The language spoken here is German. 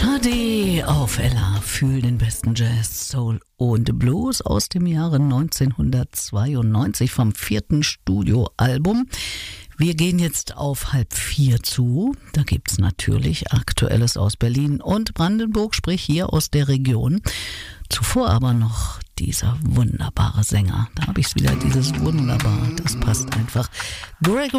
AD auf LA, fühl den besten Jazz, Soul und Blues aus dem Jahre 1992 vom 4. Studioalbum. Wir gehen jetzt auf 3:30 zu. Da gibt's natürlich Aktuelles aus Berlin und Brandenburg, sprich hier aus der Region. Zuvor aber noch dieser wunderbare Sänger. Da habe ich's wieder, dieses wunderbar, das passt einfach. Gregory